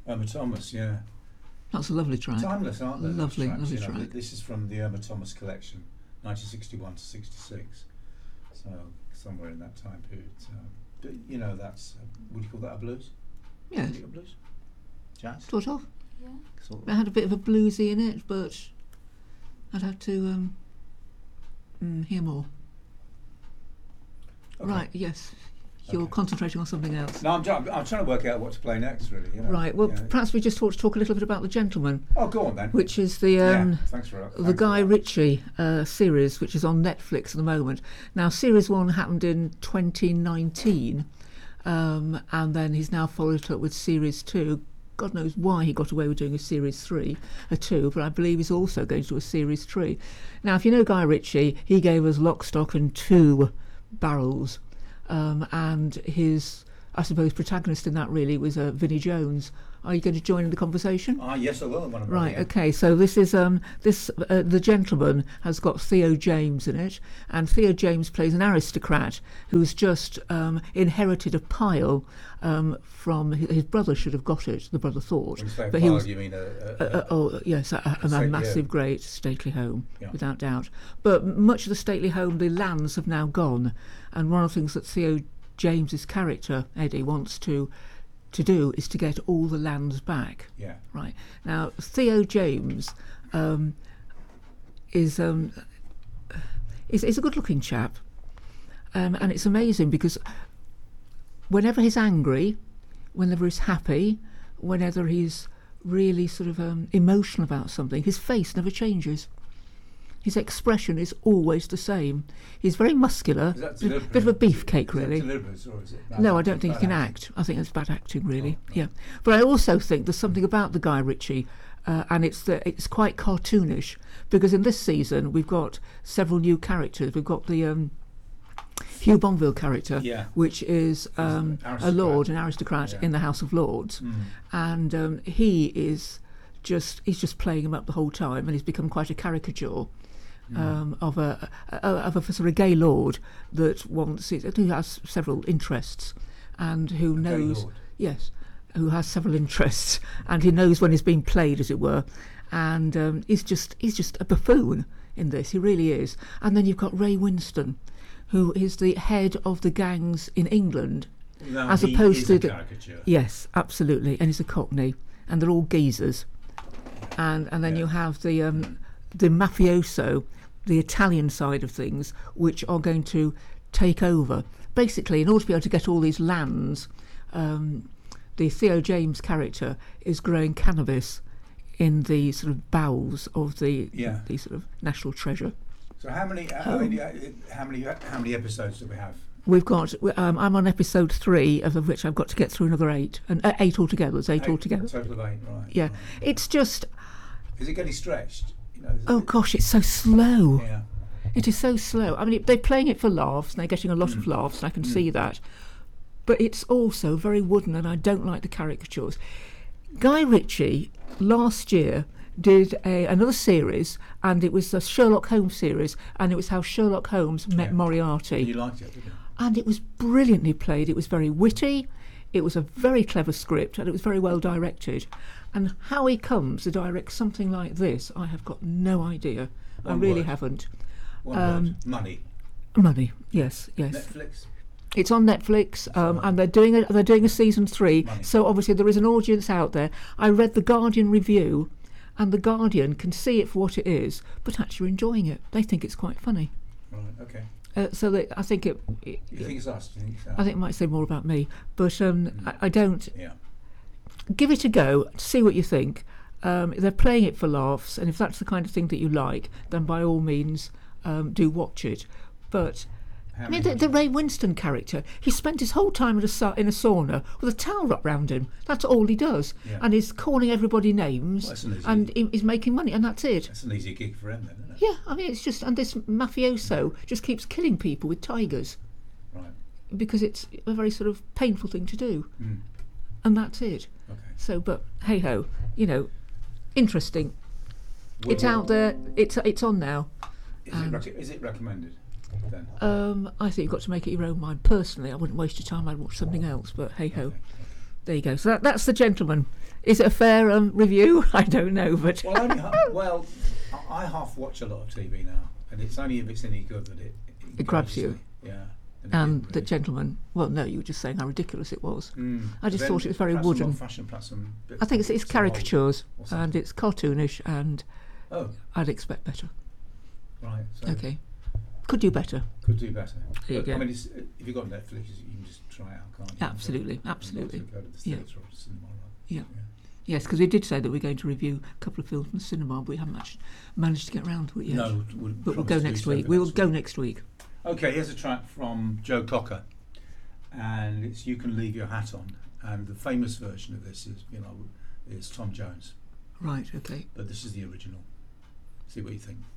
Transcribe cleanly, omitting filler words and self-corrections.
Irma Thomas, yeah. That's a lovely track. Timeless, aren't they? Lovely, tracks, lovely you know, track. This is from the Irma Thomas collection, 1961 to 66. So somewhere in that time period. But, you know, that's would you call that a blues? Yes, Would you call it blues? Jazz? sort of. Yeah. Sort It had a bit of a bluesy in it, but I'd have to hear more. Okay. Right, yes. You're Okay. concentrating on something else. No, I'm trying to work out what to play next, really. You know, Right, well, you know. perhaps we just ought to talk a little bit about The Gentleman, Oh, go on then. which is the Yeah, thanks for the Guy that. Ritchie series, which is on Netflix at the moment. Now, Series 1 happened in 2019, and then he's now followed it up with Series 2. God knows why he got away with doing a Series 2, but I believe he's also going to do a Series 3. Now, if you know Guy Ritchie, he gave us Lock, Stock and Two Barrels, and his, I suppose, protagonist in that really was Vinnie Jones. Are you going to join in the conversation? Yes, I will. Right, okay, so this is The Gentleman has got Theo James in it, and Theo James plays an aristocrat who's just inherited a pile from his brother. Should have got it, the brother thought, When you say but pile, he was you mean yes, a stately massive, home. great stately home, Yeah. without doubt. But much of the stately home, the lands have now gone, and one of the things that Theo James's character Eddie wants to do is to get all the lands back. Yeah. Right. Now, Theo James is a good-looking chap, and it's amazing because whenever he's angry, whenever he's happy, whenever he's really sort of emotional about something, his face never changes. His expression is always the same. He's very muscular, Is that bit of a beefcake, really. Is that deliberate, or is it bad No, I acting? don't think he Bad can acting? act. I think it's bad acting, really. Oh, Yeah, but I also think there's something about the Guy Ritchie, and it's quite cartoonish because in this season we've got several new characters. We've got the Hugh Bonville character, Yeah. which is an a lord, an aristocrat Yeah. in the House of Lords, and he's just playing him up the whole time, and he's become quite a caricature. Of a sort of gay lord that who has several interests, and who A gay knows, lord? yes, who has several interests, and he knows when he's being played, as it were, and he's just a buffoon in this. He really is. And then you've got Ray Winston, who is the head of the gangs in England, No, as he opposed is to a the caricature. yes, absolutely, and he's a Cockney, and they're all geezers, and then Yeah. you have the mafioso, the Italian side of things, which are going to take over. Basically, in order to be able to get all these lands, the Theo James character is growing cannabis in the sort of bowels of the sort of national treasure. So how many episodes do we have? We've got. I'm on episode 3, of which I've got to get through another 8, and 8 altogether. There's 8 altogether. Total of 8, right? Yeah, Right. it's just. Is it getting stretched? You know, Oh gosh, it's so slow. Yeah. It is so slow. I mean, they're playing it for laughs, and they're getting a lot of laughs, and I can see that. But it's also very wooden, and I don't like the caricatures. Guy Ritchie last year did another series, and it was a Sherlock Holmes series, and it was how Sherlock Holmes met Yeah. Moriarty. You liked it, didn't you? And it was brilliantly played. It was very witty. It was a very clever script, and it was very well directed. And how he comes to direct something like this, I have got no idea. I One really word. haven't. One word. Money. Money, yes. Netflix. It's on Netflix, and they're doing a season 3. Money. So obviously there is an audience out there. I read the Guardian review, and the Guardian can see it for what it is, but actually enjoying it. They think it's quite funny. Right. Okay. So I think it. You think it's us? Do you think it's us? I think it might say more about me, but I don't. Yeah. Give it a go, see what you think. They're playing it for laughs, and if that's the kind of thing that you like, then by all means do watch it. But How I mean, many- the Ray Winston character, he spent his whole time in a sauna with a towel wrapped round him. That's all he does, Yeah. and he's calling everybody names, Well, that's an easy- and he's making money, and that's it. That's an easy gig for him, then, isn't it? Yeah, I mean, it's just, and this mafioso just keeps killing people with tigers Right. because it's a very sort of painful thing to do, Mm. and that's it. Okay. So, but hey ho, interesting. Well, It's out there. It's on now. Is it recommended then? I think you've got to make it your own mind. Personally, I wouldn't waste your time. I'd watch something else. But hey ho. Okay. there you go. So that's The Gentleman. Is it a fair review? I don't know, but Well, I half watch a lot of TV now, and it's only if it's any good that It grabs you. me. Yeah. and it The really- Gentleman. Well, no, you were just saying how ridiculous it was. I just Then thought it was very perhaps some wooden. old-fashioned, perhaps some bits I think it's some old caricatures or something. and it's cartoonish, and Oh, I'd expect better. right. So Okay, could do better. could do better. There you But, go. I mean, if you've got Netflix, you can just try it out, can't you? Absolutely, Not absolutely. to go to the Yeah. theatre or to cinema. Right? Yeah. Yes, because we did say that we're going to review a couple of films from the cinema, but we haven't actually managed to get around to it yet. No, But we'll go next week. We will go next week. Okay, here's a track from Joe Cocker, and it's "You Can Leave Your Hat On," and the famous version of this is Tom Jones, Right, okay. but this is the original. See what you think.